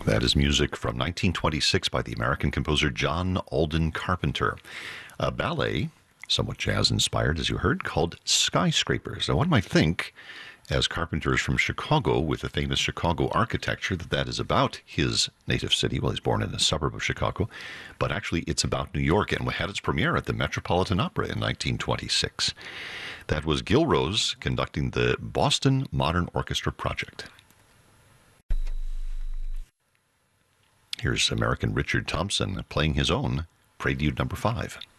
That is music from 1926 by the American composer John Alden Carpenter. A ballet, somewhat jazz-inspired, as you heard, called Skyscrapers. Now, one might think, as Carpenter is from Chicago, with the famous Chicago architecture, that is about his native city. Well, he's born in a suburb of Chicago, but actually it's about New York, and had its premiere at the Metropolitan Opera in 1926. That was Gil Rose conducting the Boston Modern Orchestra Project. Here's American Richard Thompson playing his own Prelude Number 5.